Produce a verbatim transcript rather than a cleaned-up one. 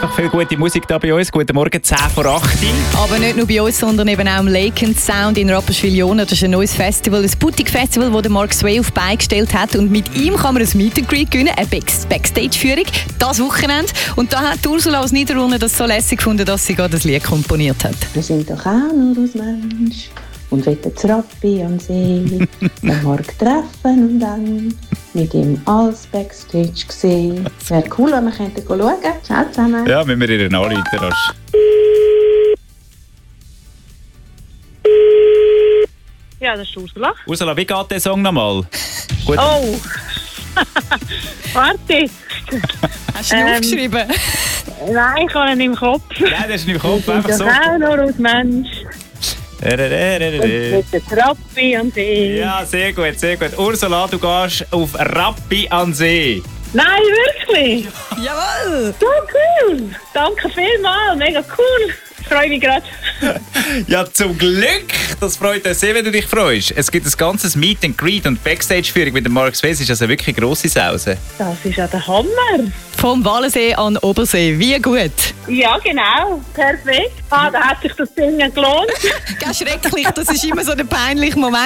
einfach viel gute Musik da bei uns. Guten Morgen, zehn vor acht. Aber nicht nur bei uns, sondern eben auch im Lake and Sound in Rapperswil-Jona. Das ist ein neues Festival, ein Boutique-Festival, das Mark Sway auf die Beine gestellt hat. Und mit ihm kann man ein Meet and Greet gewinnen, eine Backstage-Führung, das Wochenende. Und da hat Ursula aus Niederurne das so lässig gefunden, dass sie gerade das Lied komponiert hat. Wir sind doch auch nur aus Mensch und wollen zu Rappi am See den Mark treffen und dann mit ihm alles Backstage sehen. Wäre cool, wenn wir schauen könnten. Ciao zusammen. Ja, müssen wir ihr anrufen. Ja, das ist Ursula. Ursula, wie geht der Song nochmal? Gut. Oh! Warte! Hast du ihn Ähm, aufgeschrieben? Nein, ich habe ihn im Kopf. Nein, das ist nicht im Kopf, Wir einfach sind so. doch auch nur aus Mensch. Und mit der Trappi und See. Ja, sehr gut, sehr gut. Ursula, du gehst auf Rappi an See. Nein, wirklich? Jawohl! So cool! Danke vielmals, mega cool. Ich freue mich gerade. Ja, zum Glück! Das freut uns sehr, wenn du dich freust. Es gibt ein ganzes Meet and Greet und Backstage-Führung mit dem Mark Sway. Das ist also wirklich eine grosse Sause. Das ist ja der Hammer. Vom Walensee an Obersee, wie gut. Ja, genau. Perfekt. Ah, da hat sich das Ding gelohnt. Ganz schrecklich, das ist immer so der peinliche Moment.